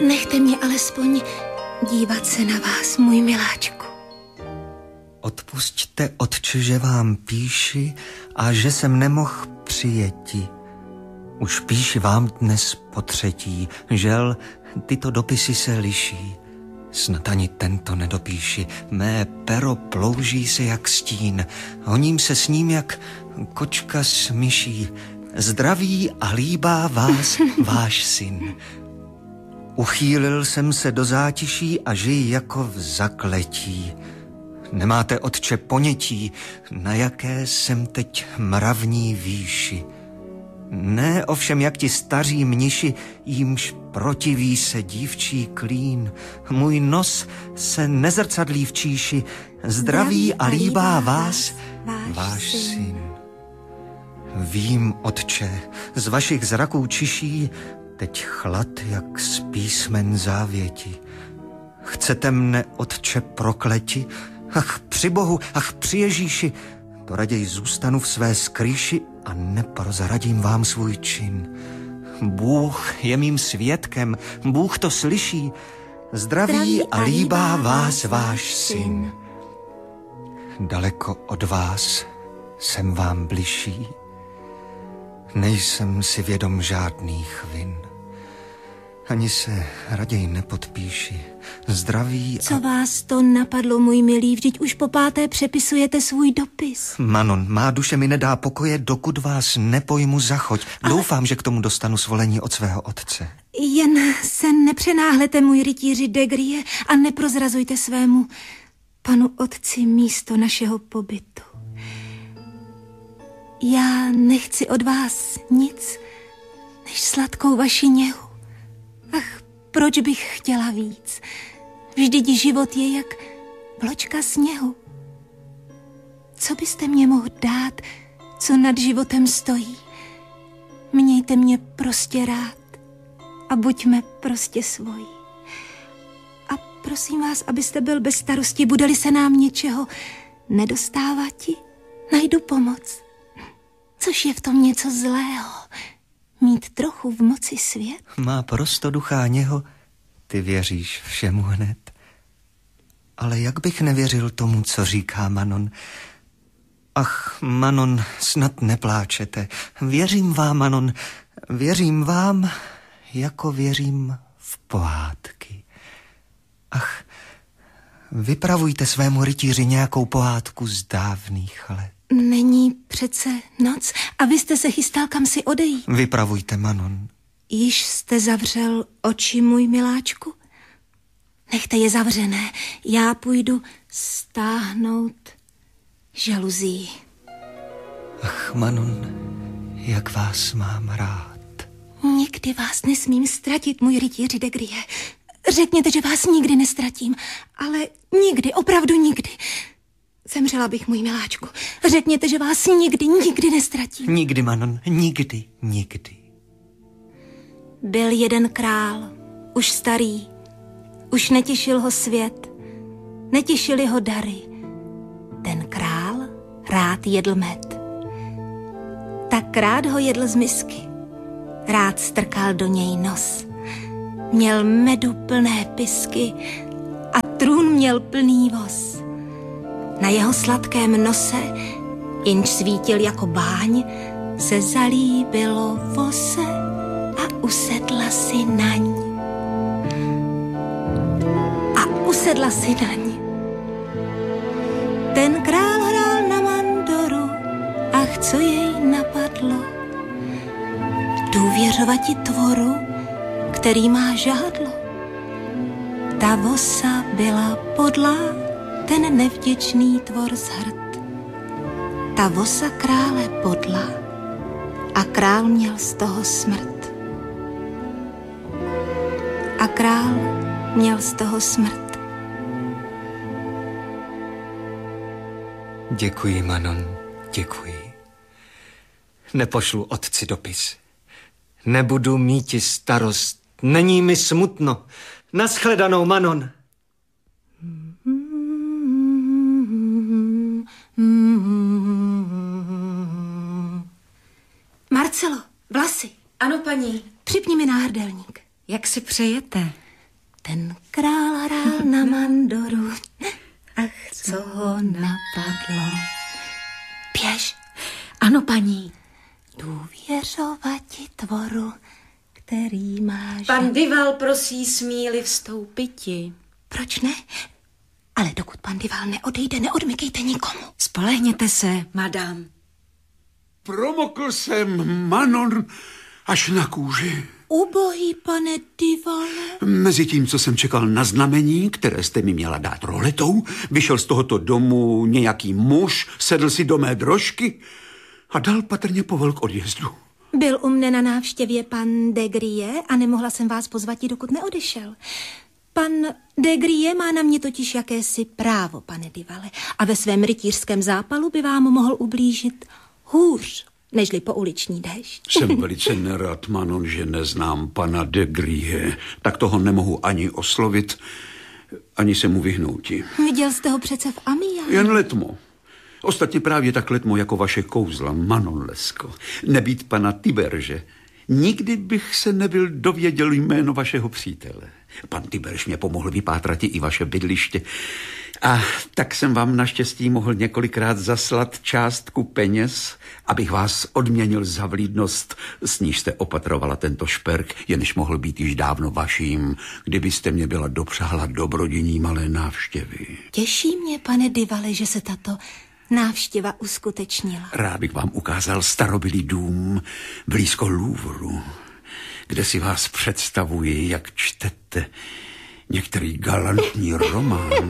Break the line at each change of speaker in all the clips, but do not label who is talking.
Nechte mě alespoň dívat se na vás, můj miláčku.
Odpusťte, otče, že vám píši a že jsem nemohl přijeti. Už píši vám dnes potřetí, žel, tyto dopisy se liší. Snad ani tento nedopíši, mé pero plouží se jak stín, honím se s ním jak kočka s myší. Zdraví a líbá vás váš syn. Uchýlil jsem se do zátiší a žij jako v zakletí. Nemáte, otče, ponětí, na jaké jsem teď mravní výši. Ne ovšem jak ti staří mniši, jímž protiví se dívčí klín. Můj nos se nezrcadlí v číši, zdraví a líbá vás váš syn. Vím, otče, z vašich zraků čiší teď chlad jak z písmen závěti. Chcete mne, otče, prokleti? Ach, při Bohu, ach, při Ježíši, to raději zůstanu v své skrýši a neprozradím vám svůj čin. Bůh je mým svědkem, Bůh to slyší. Zdraví a líbá vás váš syn. Daleko od vás jsem vám bližší. Nejsem si vědom žádných vin. Ani se raději nepodpíši. Zdraví
Co vás to napadlo, můj milý? Vždyť už po 5. přepisujete svůj dopis.
Manon, má duše mi nedá pokoje, dokud vás nepojmu za choť. Doufám, že k tomu dostanu svolení od svého otce.
Jen se nepřenáhlete, můj rytíři de Grie, a neprozrazujte svému panu otci místo našeho pobytu. Já nechci od vás nic, než sladkou vaši něhu. Ach, proč bych chtěla víc? Vždyť život je jak vločka sněhu. Co byste mě mohl dát, co nad životem stojí? Mějte mě prostě rád a buďme prostě svoji. A prosím vás, abyste byl bez starosti, bude-li se nám něčeho nedostávat, najdu pomoc. Což je v tom něco zlého? Mít trochu v moci svět?
Má prostoduchá něho, ty věříš všemu hned. Ale jak bych nevěřil tomu, co říká Manon? Ach, Manon, snad nepláčete. Věřím vám, Manon, věřím vám, jako věřím v pohádky. Ach, vypravujte svému rytíři nějakou pohádku z dávných let.
Není přece noc a vy jste se chystal kam si odejít.
Vypravujte, Manon.
Již jste zavřel oči, můj miláčku? Nechte je zavřené, já půjdu stáhnout žaluzí.
Ach, Manon, jak vás mám rád.
Nikdy vás nesmím ztratit, můj rytíři de Grie. Řekněte, že vás nikdy nestratím, ale nikdy, opravdu nikdy. Zemřela bych, můj miláčku. Řekněte, že vás nikdy nestratím.
Nikdy, Manon, nikdy.
Byl jeden král, už starý, už netěšil ho svět, netěšili ho dary. Ten král rád jedl med. Tak rád ho jedl z misky, rád strkal do něj nos. Měl medu plné pisky a trůn měl plný voz. Na jeho sladkém nose, jenž svítil jako báň, se zalíbilo vose a usedla si naň. Ten král hrál na mandoru, ach, co jej napadlo. Důvěřovati tvoru, který má žádlo. Ta vosa byla podlá, ten nevděčný tvor zhrd. Ta vosa krále podla a král měl z toho smrt.
Děkuji, Manon, děkuji. Nepošlu otci dopis. Nebudu míti starost, není mi smutno. Naschledanou, Manon.
Marcelo, vlasy.
Ano, paní.
Připni mi náhrdelník.
Jak si přejete?
Ten král hrál na mandoru, ach, co ho napadlo. Běž.
Ano, paní.
Důvěřovati tvoru, který máš.
Pan Dival prosí smíli vstoupiti.
Proč ne? Ale dokud pan Dival neodejde, neodmykejte nikomu.
Spolehněte se, madam.
Promokl jsem, Manon, až na kůži.
Ubohý, pane Divale.
Mezi tím, co jsem čekal na znamení, které jste mi měla dát roletou, vyšel z tohoto domu nějaký muž, sedl si do mé drožky a dal patrně povel k odjezdu.
Byl u mne na návštěvě pan de Grie a nemohla jsem vás pozvati, dokud neodešel. Pan de Grie má na mě totiž jakési právo, pane Divale, a ve svém rytířském zápalu by vám mohl ublížit hůř, nežli pouliční déšť.
Jsem velice nerad, Manon, že neznám pana de Grie, tak toho nemohu ani oslovit, ani se mu vyhnouti.
Viděl jste ho přece v Amiens.
Jen letmo. Ostatně právě tak letmo jako vaše kouzla, Manon Lesko. Nebýt pana Tiberže, nikdy bych se nebyl dověděl jméno vašeho přítele. Pan Tiberž mě pomohl vypátrat i vaše bydliště. A tak jsem vám naštěstí mohl několikrát zaslat částku peněz, abych vás odměnil za vlídnost, s níž jste opatrovala tento šperk, jenž mohl být již dávno vaším, kdybyste mě byla dopřála dobrodění malé návštěvy.
Těší mě, pane Divale, že se tato návštěva uskutečnila.
Rád bych vám ukázal starobylý dům blízko Louvru, kde si vás představuji, jak čtete některý galantní román.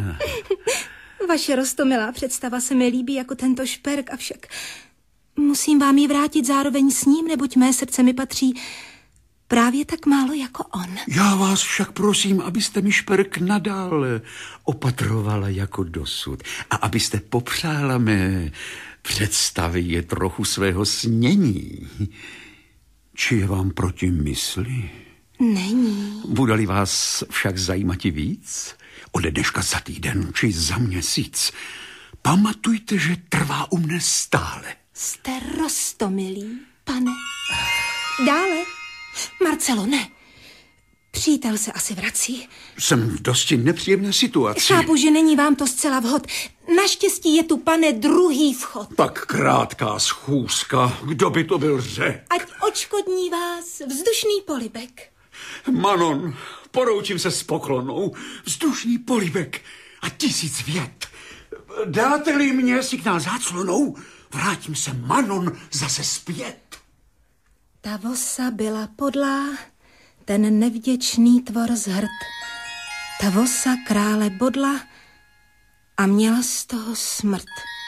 Vaše roztomilá představa se mi líbí jako tento šperk, avšak musím vám ji vrátit zároveň s ním, neboť mé srdce mi patří právě tak málo jako on.
Já vás však prosím, abyste mi šperk nadále opatrovala jako dosud a abyste popřála mé představy je trochu svého snění. Či je vám proti mysli?
Není.
Bude-li vás však zajímat víc? Ode dneška za týden či za měsíc. Pamatujte, že trvá u mne stále.
Jste roztomilý, pane. Dále. Marcelo, ne. Přítel se asi vrací.
Jsem v dosti nepříjemné situaci.
Chápu, že není vám to zcela vhod. Naštěstí je tu, pane, druhý vchod.
Tak krátká schůzka. Kdo by to byl řekl?
Ať odškodní vás vzdušný polibek.
Manon, poroučím se s poklonou. Vzdušný polibek a 1000 vět. Dáte-li mě signál záclonou, vrátím se, Manon, zase zpět.
Ta vosa byla podlá, ten nevděčný tvor zhrd. Ta vosa krále bodla a měla z toho smrt.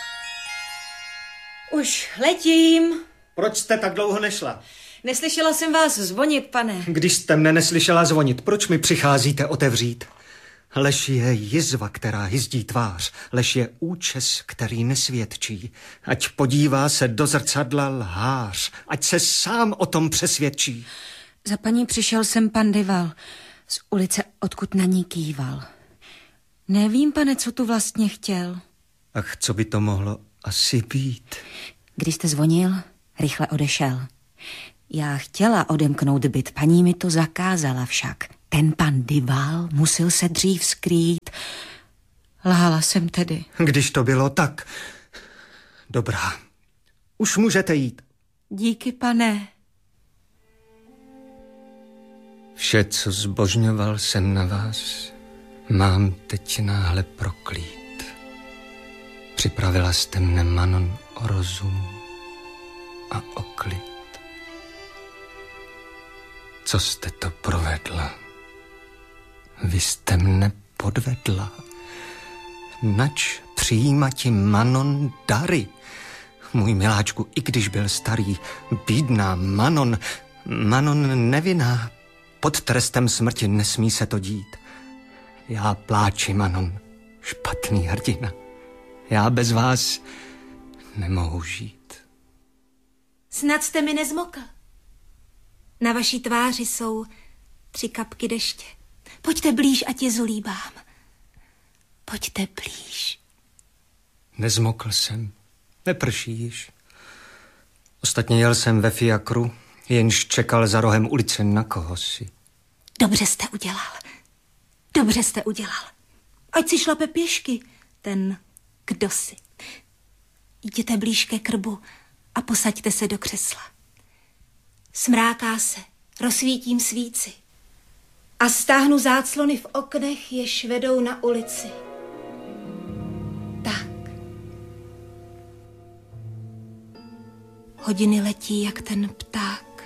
Už letím.
Proč jste tak dlouho nešla?
Neslyšela jsem vás zvonit, pane.
Když jste mne neslyšela zvonit, proč mi přicházíte otevřít? Lež je jizva, která hyzdí tvář. Lež je účes, který nesvědčí. Ať podívá se do zrcadla lhář. Ať se sám o tom přesvědčí.
Za paní přišel jsem pan Dival z ulice, odkud na ní kýval. Nevím, pane, co tu vlastně chtěl.
Ach, co by to mohlo asi být?
Když jste zvonil, rychle odešel. Já chtěla odemknout byt, paní mi to zakázala však. Ten pan Dival musel se dřív skrýt. Lhala jsem tedy.
Když to bylo tak. Dobrá, už můžete jít.
Díky, pane.
Vše, co zbožňoval jsem na vás, mám teď náhle proklít. Připravila jste mne, Manon, o rozum a o klid. Co jste to provedla? Vy jste mne podvedla. Nač přijímati, Manon, dary. Můj miláčku, i když byl starý, bídná Manon nevinná, pod trestem smrti nesmí se to dít. Já pláči, Manon, špatný hrdina. Já bez vás nemohu žít.
Snad jste mi nezmokl. Na vaší tváři jsou 3 kapky deště. Pojďte blíž, ať je zulíbám. Pojďte blíž.
Nezmokl jsem. Neprší již. Ostatně jel jsem ve fiakru, jenž čekal za rohem ulice na kohosi.
Dobře jste udělal. Dobře jste udělal. Ať si šlape pěšky, ten kdosi. Jděte blíž ke krbu a posaďte se do křesla. Smráká se, rozsvítím svíci a stáhnu záclony v oknech, jež vedou na ulici. Tak. Hodiny letí jak ten pták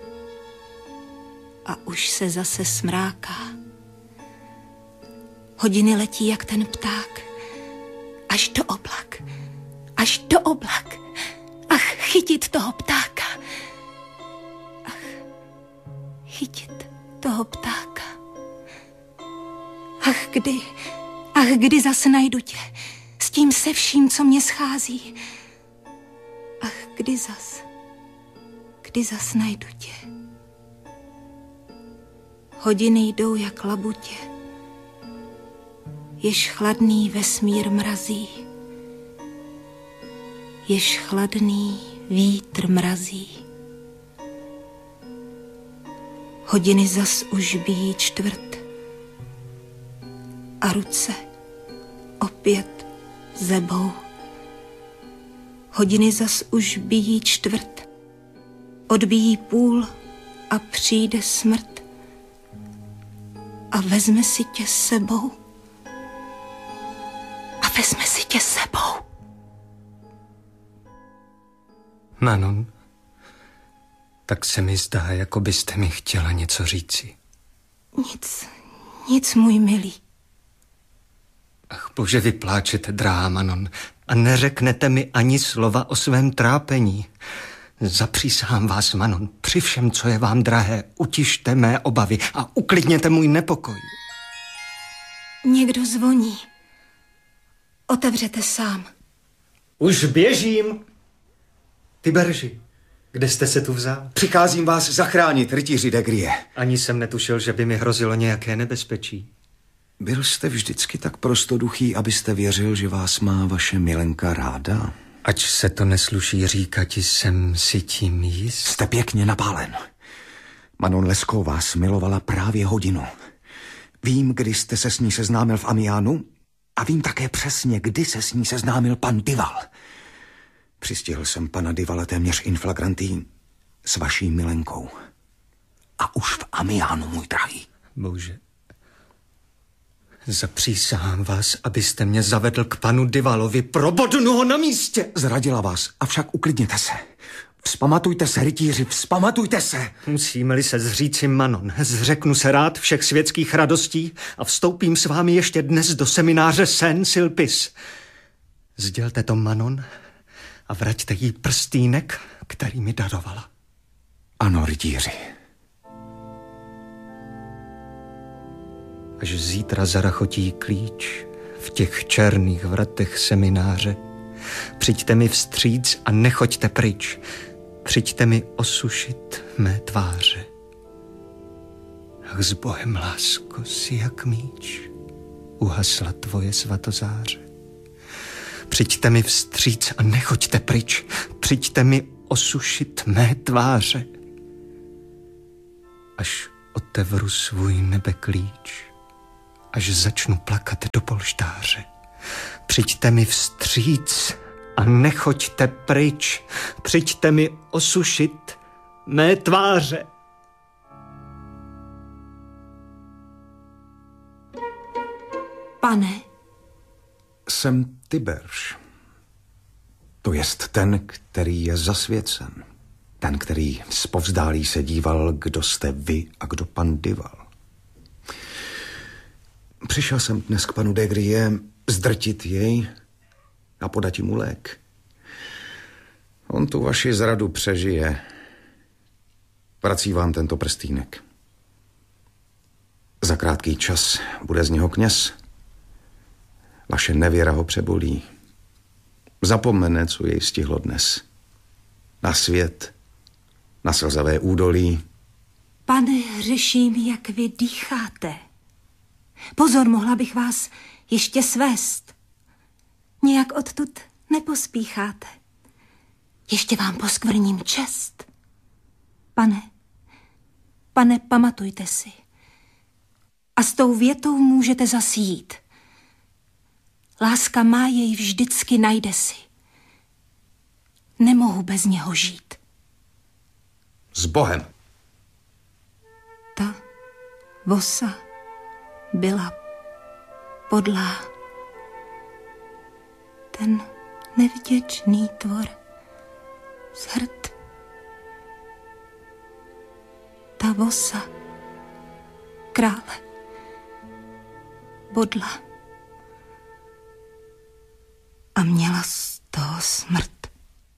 a už se zase smráká. Hodiny letí jak ten pták až do oblak. Až do oblak. Ach, chytit toho ptáka. Ach, chytit toho ptáka. Ach, kdy zas najdu tě, s tím se vším, co mě schází. Ach, kdy zas najdu tě. Hodiny jdou jak labutě, jež chladný vesmír mrazí. Jež chladný vítr mrazí. Hodiny zas už bíjí čtvrt a ruce opět zebou. Hodiny zas už bíjí čtvrt, odbíjí půl a přijde smrt a vezme si tě s sebou. A vezme si tě s sebou.
Manon, tak se mi zdá, jako byste mi chtěla něco říci.
Nic, můj milý.
Ach bože, vy pláčete, drahá Manon, a neřeknete mi ani slova o svém trápení. Zapřísahám vás, Manon, při všem, co je vám drahé, utište mé obavy a uklidněte můj nepokoj.
Někdo zvoní. Otevřete sám.
Už běžím. Tiberži, kde jste se tu vzal?
Přicházím vás zachránit, rytíři de Grie.
Ani jsem netušil, že by mi hrozilo nějaké nebezpečí.
Byl jste vždycky tak prostoduchý, abyste věřil, že vás má vaše milenka ráda?
Ač se to nesluší říkat, jsem si tím jist.
Jste pěkně napálen. Manon Lescaut vás milovala právě hodinu. Vím, kdy jste se s ní seznámil v Amiánu a vím také přesně, kdy se s ní seznámil pan Duval. Přistihl jsem pana Duvala téměř in flagranti s vaší milenkou. A už v Amiánu, můj drahý.
Bože, zapřísahám vás, abyste mě zavedl k panu Duvalovi. Probodnu ho na místě.
Zradila vás, avšak uklidněte se. Vzpamatujte se, rytíři, vzpamatujte se.
Musíme-li se zříci, Manon, zřeknu se rád všech světských radostí a vstoupím s vámi ještě dnes do semináře Saint-Sulpice. Sdělte to, Manon, a vraťte jí prstýnek, který mi darovala.
Ano, rytíři.
Až zítra zarachotí klíč v těch černých vratech semináře, přijďte mi vstříc a nechoďte pryč. Přijďte mi osušit mé tváře. Ach, s Bohem, lásko, si jak míč uhasla tvoje svatozáře. Přijďte mi vstříc a nechoďte pryč. Přijďte mi osušit mé tváře. Až otevřu svůj nebeklíč, až začnu plakat do polštáře. Přijďte mi vstříc a nechoďte pryč. Přijďte mi osušit mé tváře.
Pane.
Jsem Tiberž. To jest ten, který je zasvěcen. Ten, který zpovzdálí se díval, kdo jste vy a kdo pan Duval. Přišel jsem dnes k panu de Grie zdrtit jej a podat mu lék. On tu vaši zradu přežije. Vrací vám tento prstýnek. Za krátký čas bude z něho kněz. Vaše nevěra ho přebolí. Zapomene, co jej stihlo dnes. Na svět, na slzavé údolí.
Pane, hřeším, jak vy dýcháte. Pozor, mohla bych vás ještě svést. Nějak odtud nepospícháte. Ještě vám poskvrním čest. Pane, pamatujte si. A s tou větou můžete zasít. Láska má jej vždycky najde si. Nemohu bez něho žít.
S Bohem.
Ta vosa byla podlá. Ten nevděčný tvor zhrt. Ta vosa krále bodla a měla z toho smrt.